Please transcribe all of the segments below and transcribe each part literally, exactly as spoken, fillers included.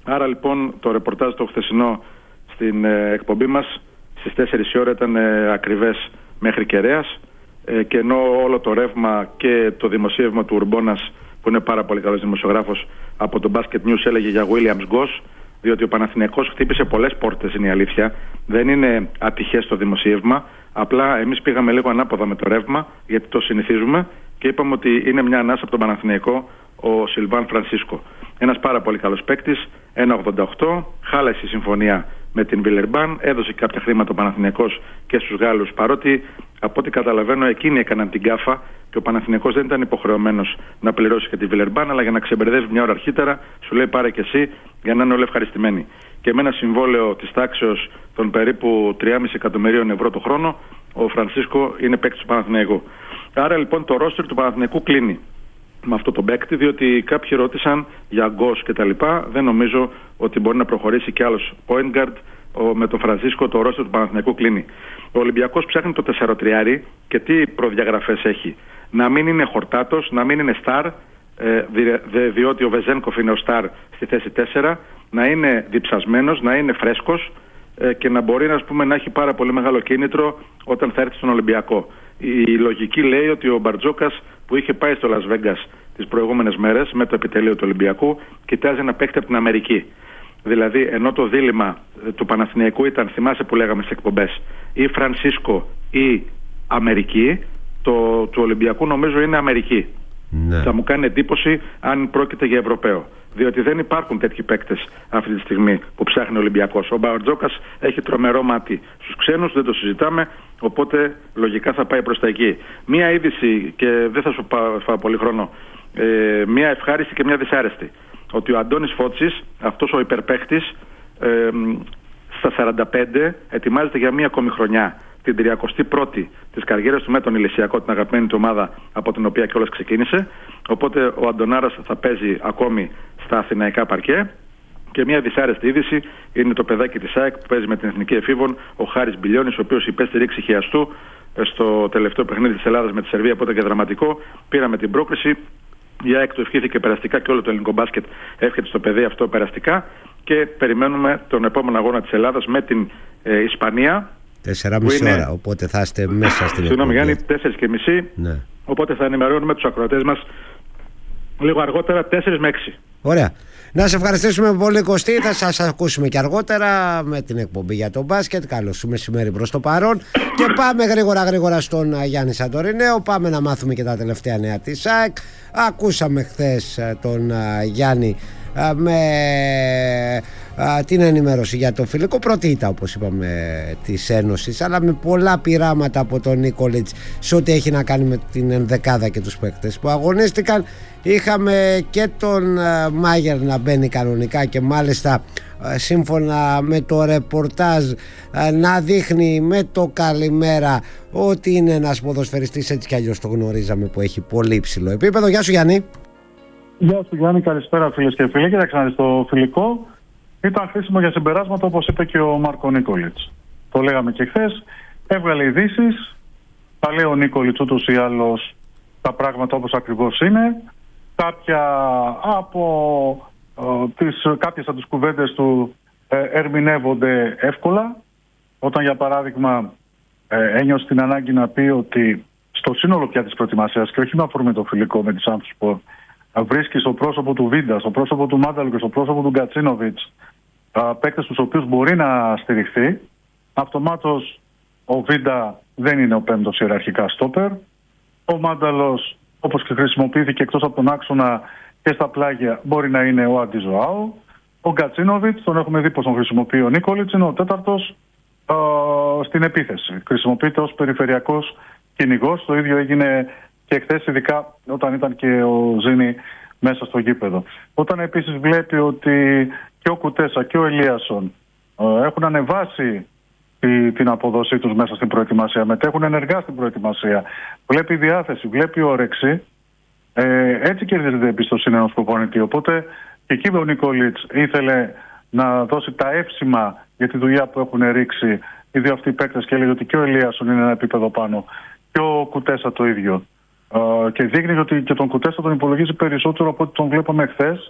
Άρα λοιπόν το ρεπορτάζ το χθεσινό στην ε, εκπομπή μας στις τέσσερις η ώρα ήταν ε, ακριβές μέχρι κεραίας, ε, και ενώ όλο το ρεύμα και το δημοσίευμα του Ουρμπόνας, που είναι πάρα πολύ καλός δημοσιογράφος, από το Basket News έλεγε για Williams Goss, διότι ο Παναθηναϊκός χτύπησε πολλές πόρτες, είναι η αλήθεια. Δεν είναι ατυχές το δημοσίευμα. Απλά εμείς πήγαμε λίγο ανάποδα με το ρεύμα, γιατί το συνηθίζουμε, και είπαμε ότι είναι μια ανάσα από τον Παναθηναϊκό ο Σιλβάν Φρανσίσκο. Ένας πάρα πολύ καλός παίκτης, ένα ογδόντα οκτώ, χάλασε η συμφωνία με την Βιλερμπάν, έδωσε κάποια χρήματα ο Παναθηναϊκός και στους Γάλλους, παρότι από ό,τι καταλαβαίνω εκείνοι έκαναν την κάφα και ο Παναθηναϊκός δεν ήταν υποχρεωμένος να πληρώσει και τη Βιλερμπάν, αλλά για να ξεμπερδεύει μια ώρα αρχίτερα σου λέει πάρε και εσύ, για να είναι όλοι ευχαριστημένοι. Και με ένα συμβόλαιο της τάξεως των περίπου τρία κόμμα πέντε εκατομμυρίων ευρώ το χρόνο, ο Φρανσίσκο είναι παίκτης του Παναθηναϊκού. Άρα λοιπόν το ρόστερ του Παναθηναϊκού κλείνει με αυτό τον παίκτη, διότι κάποιοι ρώτησαν για Γκος και τα λοιπά. Δεν νομίζω ότι μπορεί να προχωρήσει κι άλλος point guard. Ο, με τον Φρανσίσκο το ρόστερ του Παναθηναϊκού κλείνει. Ο Ολυμπιακός ψάχνει το τεσσαροτριάρι και τι προδιαγραφές έχει? Να μην είναι χορτάτος, να μην είναι στάρ, ε, δι, δι, διότι ο Βεζένκοφ είναι ο στάρ στη θέση τέσσερα, να είναι διψασμένος, να είναι φρέσκος, ε, και να μπορεί να, ας πούμε, να έχει πάρα πολύ μεγάλο κίνητρο όταν θα έρθει στον Ολυμπιακό. Η λογική λέει ότι ο Μπαρτζόκας, που είχε πάει στο Las Vegas τις προηγούμενες μέρες με το επιτελείο του Ολυμπιακού, κοιτάζει να παίξει από την Αμερική. Δηλαδή, ενώ το δίλημμα του Παναθηναϊκού ήταν, θυμάσαι που λέγαμε στις εκπομπές, ή Φρανσίσκο ή Αμερική, το του Ολυμπιακού νομίζω είναι Αμερική. Ναι. Θα μου κάνει εντύπωση αν πρόκειται για Ευρωπαίο. Διότι δεν υπάρχουν τέτοιοι παίκτες αυτή τη στιγμή που ψάχνει ο Ολυμπιακός. Ο Μπαρτζόκας έχει τρομερό μάτι στους ξένους, δεν το συζητάμε, οπότε λογικά θα πάει προς τα εκεί. Μία είδηση, και δεν θα σου φάω πολύ χρόνο, ε, μία ευχάριστη και μία δυσάρεστη. Ότι ο Αντώνης Φώτσης, αυτός ο υπερπαίχτης, ε, στα σαράντα πέντε ετοιμάζεται για μία ακόμη χρονιά, την τριακοστή πρώτη της καριέρας του με τον Ηλεσιακό, την αγαπημένη του ομάδα από την οποία κιόλας ξεκίνησε. Οπότε ο Αντωνάρας θα παίζει ακόμη στα αθηναϊκά παρκέ. Και μια δυσάρεστη είδηση είναι το παιδάκι της ΑΕΚ που παίζει με την Εθνική Εφήβων, ο Χάρης Μπιλιώνης, ο οποίος υπέστη ρήξη χιαστού στο τελευταίο παιχνίδι της Ελλάδας με τη Σερβία, οπότε και δραματικό. Πήραμε την πρόκριση. Η ΑΕΚ του ευχήθηκε περαστικά και όλο το ελληνικό μπάσκετ εύχεται στο παιδί αυτό περαστικά. Και περιμένουμε τον επόμενο αγώνα της Ελλάδας με την ε, Ισπανία. Τέσσερα και μισή ώρα, οπότε θα είστε μέσα στην Συγγνώμη Γιάννη, τέσσερις και μισή. Ναι. Οπότε θα ενημερώνουμε τους ακροατές μας λίγο αργότερα, τέσσερα με έξι. Ωραία. Να σε ευχαριστήσουμε πολύ, Κωστή. Θα σας ακούσουμε και αργότερα με την εκπομπή για το μπάσκετ. Καλώς μεσημέρι προς το παρόν. Και πάμε γρήγορα γρήγορα στον Γιάννη Σαντορινέο. Πάμε να μάθουμε και τα τελευταία νέα της ΑΕΚ. Ακούσαμε χθες τον Γιάννη με την ενημέρωση για το φιλικό, πρώτη ήττα όπως είπαμε της Ένωσης, αλλά με πολλά πειράματα από τον Νίκολιτς σε ό,τι έχει να κάνει με την ενδεκάδα και τους παίκτες που αγωνίστηκαν. Είχαμε και τον Μάγερ να μπαίνει κανονικά και μάλιστα σύμφωνα με το ρεπορτάζ να δείχνει με το καλημέρα ότι είναι ένας ποδοσφαιριστής, έτσι κι αλλιώς το γνωρίζαμε, που έχει πολύ υψηλό επίπεδο. Γεια σου Γιάννη. Γεια σου Γιάννη, καλησπέρα φίλες και φίλοι. Κοίταξε να δεις, το φιλικό ήταν χρήσιμο για συμπεράσματα, όπως είπε και ο Μάρκο Νίκολιτς. Το λέγαμε και χθες. Έβγαλε ειδήσεις. Τα λέει ο Νίκολιτς ούτως ή άλλως τα πράγματα όπως ακριβώς είναι. Κάποια από ε, τις, κάποιες από τις κουβέντες του ε, ερμηνεύονται εύκολα. Όταν για παράδειγμα ε, ένιωσε την ανάγκη να πει ότι στο σύνολο πια της προετοιμασίας και όχι με αφορμή το φιλικό με τη Σάμψπορ, βρίσκει στο πρόσωπο του Βίντα, στο πρόσωπο του Μάνταλου και στο πρόσωπο του Γκατσίνοβιτς παίκτες τους οποίους μπορεί να στηριχθεί. Αυτομάτως ο Βίντα δεν είναι ο πέμπτος ιεραρχικά στόπερ. Ο Μάνταλος, όπως και χρησιμοποιήθηκε εκτός από τον άξονα και στα πλάγια, μπορεί να είναι ο Άντι Ζωάου. Ο Γκατσίνοβιτς, τον έχουμε δει πως τον χρησιμοποιεί ο Νίκολιτς, είναι ο τέταρτος α, στην επίθεση. Χρησιμοποιείται ως περιφερειακός κυνηγός. Το ίδιο έγινε και χθες, ειδικά όταν ήταν και ο Ζήνη μέσα στο γήπεδο. Όταν επίσης βλέπει ότι και ο Κουτέσα και ο Ελίασον ε, έχουν ανεβάσει τη, την αποδοσή τους μέσα στην προετοιμασία, μετέχουν ενεργά στην προετοιμασία, βλέπει διάθεση, βλέπει όρεξη, ε, έτσι κερδίζεται εμπιστοσύνη ενός προπονητή. Οπότε και εκεί ο Νίκολιτς ήθελε να δώσει τα εύσημα για τη δουλειά που έχουν ρίξει οι δύο αυτοί οι παίκτες και έλεγε ότι και ο Ελίασον είναι ένα επίπεδο πάνω και ο Κουτέσα το ίδιο. Uh, και δείχνει ότι και τον Κουτέστα τον υπολογίζει περισσότερο από ό,τι τον βλέπαμε χθες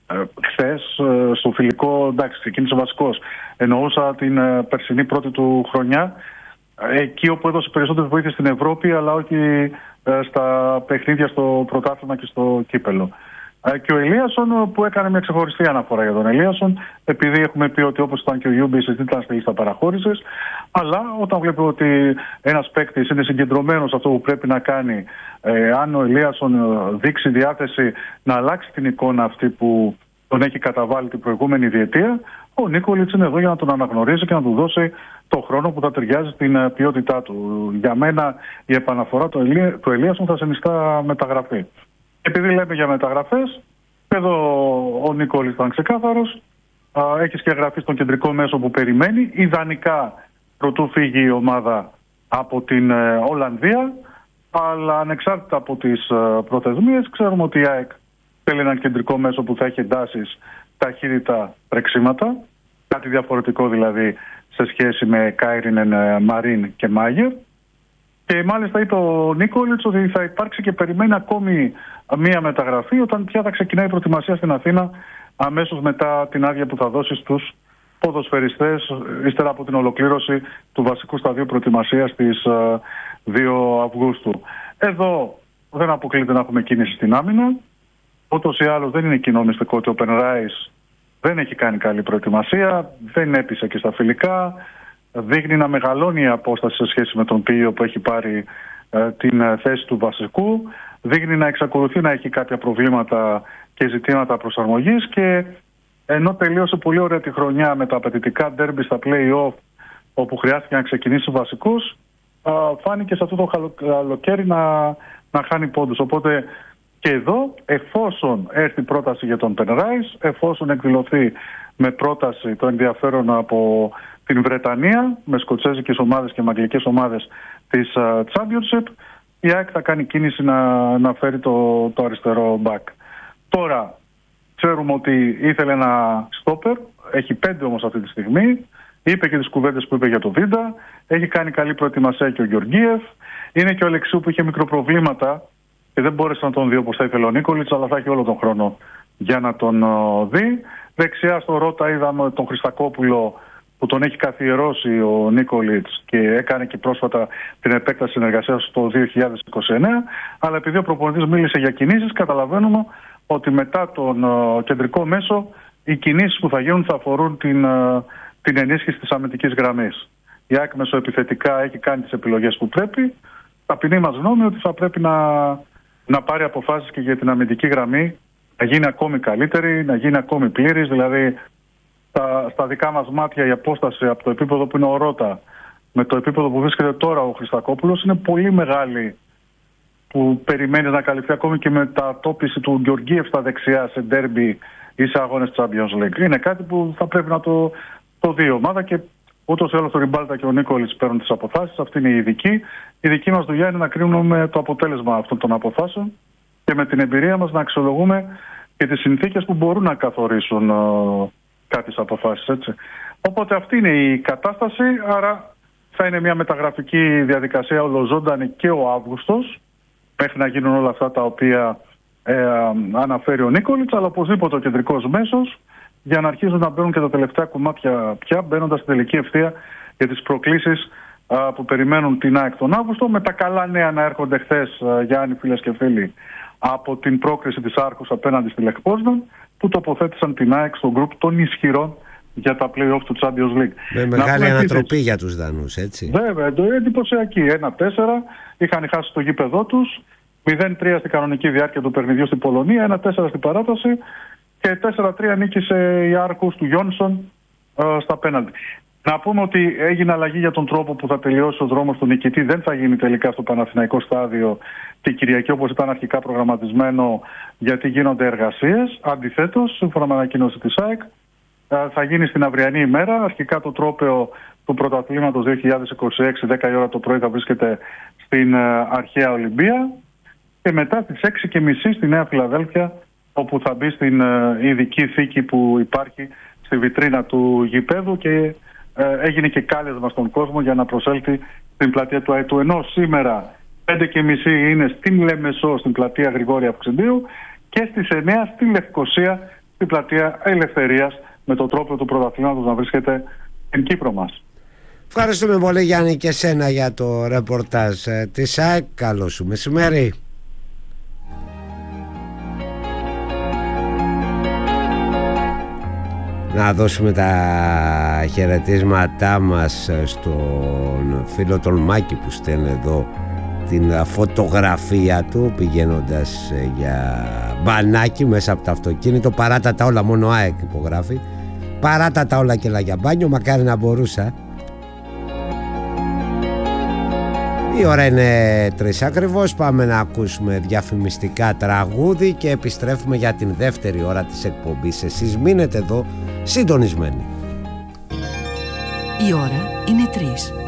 χθες στο φιλικό, εντάξει, ξεκίνησε βασικός. Εννοούσα την περσινή πρώτη του χρονιά, εκεί όπου έδωσε περισσότερη βοήθεια στην Ευρώπη, αλλά όχι στα παιχνίδια στο πρωτάθλημα και στο κύπελο. Και ο Ελίασον, που έκανε μια ξεχωριστή αναφορά για τον Ελίασον, επειδή έχουμε πει ότι όπως ήταν και ο Γιούμπης ήταν στη λίστα παραχώρησης, αλλά όταν βλέπει ότι ένας παίκτης είναι συγκεντρωμένος σε αυτό που πρέπει να κάνει, ε, αν ο Ελίασον δείξει διάθεση να αλλάξει την εικόνα αυτή που τον έχει καταβάλει την προηγούμενη διετία, ο Νίκολιτς είναι εδώ για να τον αναγνωρίσει και να του δώσει το χρόνο που θα ταιριάζει στην ποιότητά του. Για μένα η επαναφορά του, Ελί... του Ελίασον θα συνιστά μεταγραφή. Επειδή λέμε για μεταγραφές, εδώ ο Νίκολιτς ήταν ξεκάθαρος. Έχει και εγγραφεί στον κεντρικό μέσο που περιμένει. Ιδανικά προτού φύγει η ομάδα από την Ολλανδία. Αλλά ανεξάρτητα από τις προθεσμίες, ξέρουμε ότι η ΑΕΚ θέλει έναν κεντρικό μέσο που θα έχει εντάσεις, ταχύτητα, τρεξίματα. Κάτι διαφορετικό δηλαδή σε σχέση με Κάιρινεν, Μαρίν και Μάγερ. Και μάλιστα είπε ο Νίκολιτς ότι θα υπάρξει και περιμένει ακόμη μία μεταγραφή όταν πια θα ξεκινάει η προετοιμασία στην Αθήνα αμέσως μετά την άδεια που θα δώσει στους ποδοσφαιριστές ύστερα από την ολοκλήρωση του βασικού σταδίου προετοιμασίας στις δύο Αυγούστου. Εδώ δεν αποκλείται να έχουμε κίνηση στην άμυνα. Ούτως ή άλλως δεν είναι κοινό μυστικό ότι ο Πενράις δεν έχει κάνει καλή προετοιμασία, δεν έπεισε και στα φιλικά. Δείχνει να μεγαλώνει η απόσταση σε σχέση με τον Πίιο που έχει πάρει ε, την ε, θέση του βασικού. Δείχνει να εξακολουθεί να έχει κάποια προβλήματα και ζητήματα προσαρμογής και ενώ τελείωσε πολύ ωραία τη χρονιά με τα απαιτητικά ντέρμπι στα play-off όπου χρειάστηκε να ξεκινήσει βασικός, ε, φάνηκε σε αυτό το καλοκαίρι να, να χάνει πόντους. Οπότε και εδώ, εφόσον έρθει πρόταση για τον Πενράις, εφόσον εκδηλωθεί με πρόταση το ενδιαφέρον από την Βρετανία, με σκοτσέζικες ομάδες και με αγγλικές ομάδες της uh, Championship, η ΑΕΚ θα κάνει κίνηση να, να φέρει το, το αριστερό back. Τώρα, ξέρουμε ότι ήθελε ένα στόπερ, έχει πέντε όμως αυτή τη στιγμή, είπε και τις κουβέντες που είπε για το Βίντα, έχει κάνει καλή προετοιμασία και ο Γεωργίεφ, είναι και ο Αλεξίου που είχε μικροπροβλήματα και δεν μπόρεσε να τον δει όπως θα ήθελε ο Νίκολιτς, αλλά θα έχει όλο τον χρόνο για να τον uh, δει. Δεξιά στο Ρώτα είδαμε τον Χριστακόπουλο που τον έχει καθιερώσει ο Νίκολιτς και έκανε και πρόσφατα την επέκταση συνεργασίας το δύο χιλιάδες είκοσι εννέα. Αλλά επειδή ο προπονητής μίλησε για κινήσεις, καταλαβαίνουμε ότι μετά τον uh, κεντρικό μέσο οι κινήσεις που θα γίνουν θα αφορούν την, uh, την ενίσχυση της αμυντικής γραμμής. Η ΑΕΚ μεσοεπιθετικά έχει κάνει τις επιλογές που πρέπει. Ταπεινή μας γνώμη ότι θα πρέπει να, να πάρει αποφάσεις και για την αμυντική γραμμή, να γίνει ακόμη καλύτερη, να γίνει ακόμη πλήρης, δηλαδή στα, στα δικά μας μάτια η απόσταση από το επίπεδο που είναι ο Ρώτα με το επίπεδο που βρίσκεται τώρα ο Χριστακόπουλος είναι πολύ μεγάλη, που περιμένει να καλυφθεί ακόμη και με τα τόπιση του Γεωργίευ στα δεξιά σε ντέρμπι ή σε αγώνες Champions League. Είναι κάτι που θα πρέπει να το, το δει η ομάδα και ούτως ή άλλως το Ριμπάλτα και ο Νίκολιτς παίρνουν τις αποφάσεις. Αυτή είναι η ειδική. Η δική μας δουλειά είναι να κρίνουμε το αποτέλεσμα αυτών των αποφάσεων και με την εμπειρία μας να αξιολογούμε και τις συνθήκες που μπορούν να καθορίσουν uh, κάποιες αποφάσεις. Έτσι. Οπότε αυτή είναι η κατάσταση, άρα θα είναι μια μεταγραφική διαδικασία ολοζώντανη και ο Αύγουστος μέχρι να γίνουν όλα αυτά τα οποία ε, αναφέρει ο Νίκολιτς, αλλά οπωσδήποτε ο κεντρικός μέσος για να αρχίσουν να μπαίνουν και τα τελευταία κομμάτια πια, μπαίνοντας στην τελική ευθεία για τις προκλήσεις α, που περιμένουν την ΑΕΚ τον Αύγουστο, με τα καλά νέα να έρχονται χθες, Γιάννη, φίλες και φίλοι, από την πρόκριση της Άρχους απέναντι στη Λεκ Πόσναν, που τοποθέτησαν την ΑΕΚ στον γκρουπ των ισχυρών για τα play-off του Champions League. Με μεγάλη ανατροπή για τους Δανούς, έτσι. Βέβαια, εντυπωσιακή. ένα τέσσερα, είχαν χάσει το γήπεδό τους, μηδέν τρία στην κανονική διάρκεια του παιχνιδιού στην Πολωνία, ένα τέσσερα στην παράταση και τέσσερα τρία νίκησε η Άρχους του Γιόνσον ε, στα πέναλτι. Να πούμε ότι έγινε αλλαγή για τον τρόπο που θα τελειώσει ο δρόμος του νικητή. Δεν θα γίνει τελικά στο Παναθηναϊκό στάδιο την Κυριακή όπως ήταν αρχικά προγραμματισμένο, γιατί γίνονται εργασίες. Αντιθέτως, σύμφωνα με ανακοίνωση της ΑΕΚ, θα γίνει στην αυριανή ημέρα. Αρχικά το τρόπαιο του πρωταθλήματος δύο χιλιάδες είκοσι έξι, δέκα η ώρα το πρωί, θα βρίσκεται στην αρχαία Ολυμπία. Και μετά στις έξι και μισή στη Νέα Φιλαδέλφια, όπου θα μπει στην ειδική θήκη που υπάρχει στη βιτρίνα του γηπέδου και ε, έγινε και κάλεσμα στον κόσμο για να προσέλθει στην πλατεία του ΑΕΤΟΥ. Ενώ σήμερα πέντε και μισή είναι στην Λεμεσό, στην πλατεία Γρηγόρη Αυξεντίου, και στις εννέα στη Λευκοσία, στην πλατεία Ελευθερίας, με τον τρόπο του πρωταθλήματος να βρίσκεται στην Κύπρο μας. Ευχαριστούμε πολύ, Γιάννη, και σένα για το ρεπορτάζ της ΑΕΚ. Καλό σου μεσημέρι. Να δώσουμε τα χαιρετίσματά μας στον φίλο τον Μάκη που στέλνει εδώ την φωτογραφία του πηγαίνοντας για μπανάκι μέσα από το αυτοκίνητο. Παράτα τα όλα, μόνο ΑΕΚ υπογράφει. Παράτα τα όλα και έλα για μπάνιο, μακάρι να μπορούσα. Η ώρα είναι τρεις ακριβώς. Πάμε να ακούσουμε διαφημιστικά τραγούδι και επιστρέφουμε για την δεύτερη ώρα της εκπομπής. Εσείς μείνετε εδώ συντονισμένοι. Η ώρα είναι τρεις.